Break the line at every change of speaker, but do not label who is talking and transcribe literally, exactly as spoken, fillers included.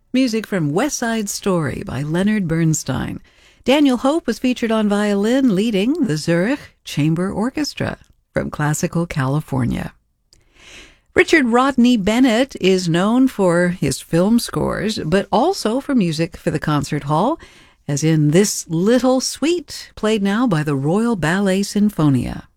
Music from West Side Story by Leonard Bernstein. Daniel Hope was featured on violin, leading the Zurich Chamber Orchestra from Classical California. Richard Rodney Bennett is known for his film scores, but also for music for the concert hall, as in this little suite, played now by the Royal Ballet Sinfonia.